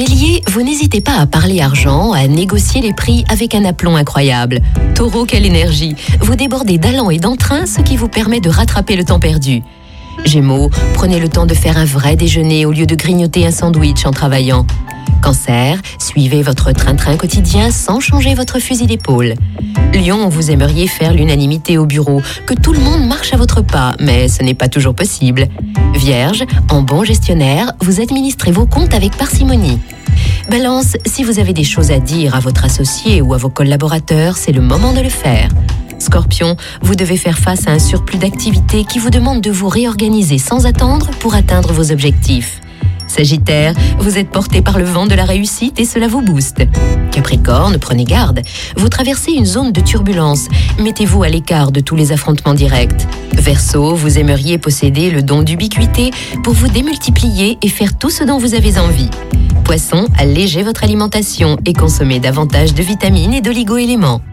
Bélier, vous n'hésitez pas à parler argent, à négocier les prix avec un aplomb incroyable. Taureau, quelle énergie! Vous débordez d'allant et d'entrain, ce qui vous permet de rattraper le temps perdu. Gémeaux, prenez le temps de faire un vrai déjeuner au lieu de grignoter un sandwich en travaillant. Cancer, suivez votre train-train quotidien sans changer votre fusil d'épaule. Lion, vous aimeriez faire l'unanimité au bureau, que tout le monde marche à votre pas, mais ce n'est pas toujours possible. Vierge, en bon gestionnaire, vous administrez vos comptes avec parcimonie. Balance, si vous avez des choses à dire à votre associé ou à vos collaborateurs, c'est le moment de le faire. Scorpion, vous devez faire face à un surplus d'activité qui vous demande de vous réorganiser sans attendre pour atteindre vos objectifs. Sagittaire, vous êtes porté par le vent de la réussite et cela vous booste. Capricorne, prenez garde. Vous traversez une zone de turbulence. Mettez-vous à l'écart de tous les affrontements directs. Verseau, vous aimeriez posséder le don d'ubiquité pour vous démultiplier et faire tout ce dont vous avez envie. Poisson, allégez votre alimentation et consommez davantage de vitamines et d'oligo-éléments.